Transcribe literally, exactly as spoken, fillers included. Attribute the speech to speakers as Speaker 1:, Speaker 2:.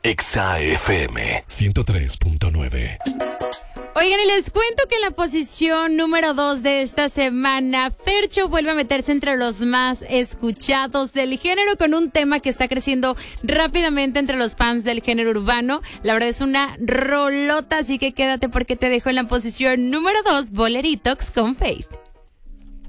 Speaker 1: Exa F M ciento tres punto nueve.
Speaker 2: Oigan, y les cuento que en la posición número dos de esta semana, Fercho vuelve a meterse entre los más escuchados del género con un tema que está creciendo rápidamente entre los fans del género urbano. La verdad es una rolota, así que quédate porque te dejo en la posición número dos, Boleritox con Faith.